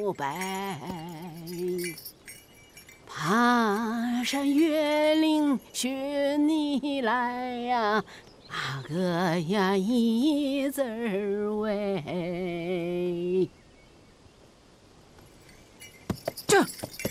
白。爬山越岭寻你来呀，阿哥呀一字儿喂。这